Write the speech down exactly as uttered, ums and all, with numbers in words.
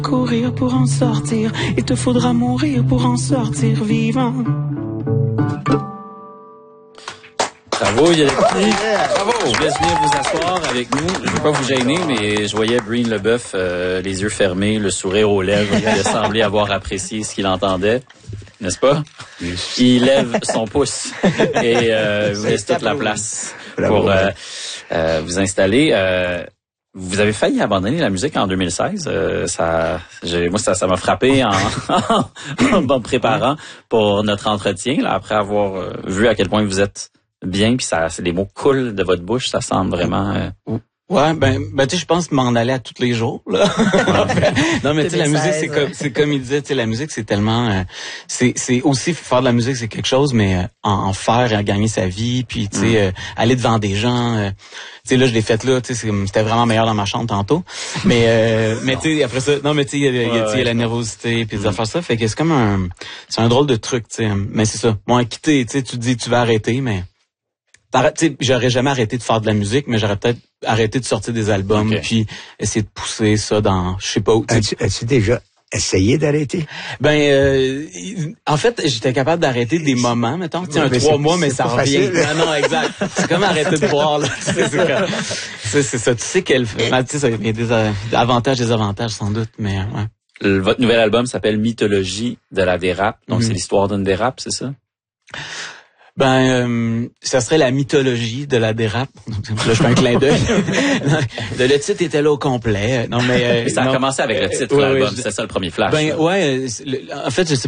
Courir pour en sortir, il te faudra mourir pour en sortir vivant. Bravo, Yannick. Bravo. Je vous laisse venir vous asseoir avec nous. Je ne veux pas vous gêner, mais je voyais Breen Leboeuf, euh, les yeux fermés, le sourire aux lèvres. Il semblait avoir apprécié ce qu'il entendait. N'est-ce pas? Il lève son pouce et euh, vous laisse toute la place pour euh, euh, vous installer. Euh, vous avez failli abandonner la musique en deux mille seize. Euh, ça, j'ai, moi, ça, ça m'a frappé en, en me préparant pour notre entretien. Là, après avoir euh, vu à quel point vous êtes bien, puis ça, c'est les mots coulent de votre bouche, ça semble vraiment. Euh, Ouais, ben, ben tu sais, je pense m'en aller à tous les jours, là. Non, mais tu sais, la musique, c'est comme, c'est comme il disait, tu sais, la musique, c'est tellement, euh, c'est, c'est aussi faire de la musique, c'est quelque chose, mais euh, en, en faire, et gagner sa vie, puis tu sais, mm. euh, aller devant des gens. Euh, tu sais, là, je l'ai fait là, tu sais, c'était vraiment meilleur dans ma chambre tantôt. Mais, euh, mais tu sais, après ça, non, mais tu sais, il y a, y a, y a la nervosité, puis des affaires ça, fait que c'est comme un, c'est un drôle de truc, tu sais. Mais c'est ça. Moi, quitter, tu sais, tu te dis, tu vas arrêter, mais t'sais, j'aurais jamais arrêté de faire de la musique, mais j'aurais peut-être arrêté de sortir des albums, okay. Puis essayer de pousser ça dans, je sais pas où. As-tu, as-tu déjà essayé d'arrêter? Ben, euh, en fait, j'étais capable d'arrêter des moments, mettons, tu sais, un mais trois mois, mais ça revient. Non, non, exact. C'est comme arrêter de boire, là. C'est, c'est, c'est, c'est ça. Tu sais qu'elle fait, tu sais, il y a des avantages, des avantages, sans doute, mais ouais. Le, votre nouvel album s'appelle Mythologie de la dérape. Donc, mm-hmm. C'est l'histoire d'une dérape, c'est ça? Ben, euh, ça serait la mythologie de la dérape. Là, je fais un clin d'œil. Le titre était là au complet. Non, mais, euh, mais ça a non. commencé avec le titre de euh, l'album. ouais, c'est ça le premier flash. Ben, là. ouais. Le, en fait, je sais